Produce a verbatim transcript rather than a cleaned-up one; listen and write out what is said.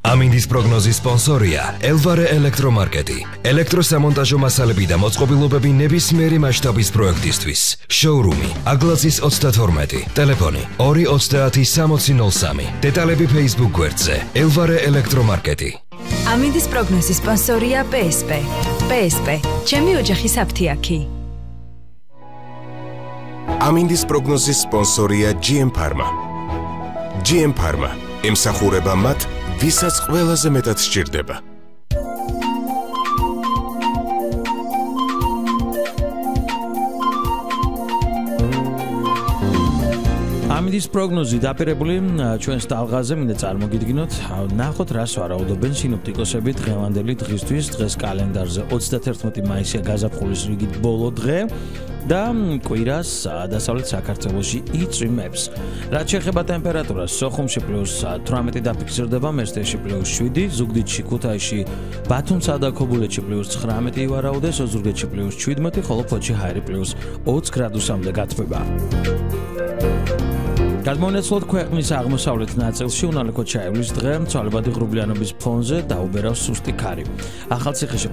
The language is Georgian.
ამინდის პროგნოზის სპონსორია ელვარე ელექტრომარკეტი. ელექტროსამონტაჟო მასალები და მოწყობილობები ნებისმიერი მასშტაბის პროექტისთვის. შოურუმი აგლაცის ოცდათორმეტი, ტელეფონი ორი ოცდაათი სამოცი ნოლ სამი. დეტალები Facebook გვერდზე ელვარე ელექტრომარკეტი. ამინდის პროგნოზის სპონსორია პე ეს პე. პე ეს პე, ჩემი ოჯახის აფთიაქი. ამინდის პროგნოზის სპონსორია ჯი ემ Pharma. ჯი ემ Pharma ემსახურება მათ, ვისაც ყველაზე მეტად სჭირდება. ამინდის პროგნოზი დაპირებული ჩვენს ტალღაზე მინდა წარმოგიდგინოთ, ნახოთ რას ვარაუდობენ სინოპტიკოსები დღევანდელი დღისთვის. დღეს კალენდარზე ოცდათერთმეტი მაისია გაზაფხულის რიგით ბოლო დღე და კვირას დასავლეთ საქართველოში იწვიმებს. რაც შეეხება ტემპერატურას, სოხუმში პლუს თვრამეტი დაფიქსირდება, მესტიაში პლუს შვიდი, ზუგდიდში, ქუთაისში, ბათუმსა და ქობულეთში პლუს ცხრამეტი ივარაუდეს, ოზურგეთში პლუს შვიდმეტი, ხოლო ფოთში ჰაერი პლუს ოცი გრადუსამდე გათბება. გადმონაცვლოდ ქვეყნის აღმოსავლეთ ნაწილში უნალექო ჩაივლის დღე, მცვალებადი ღრუბლიანობის ფონზე დაუბერავს სუსტი ქარი. ახალციხეში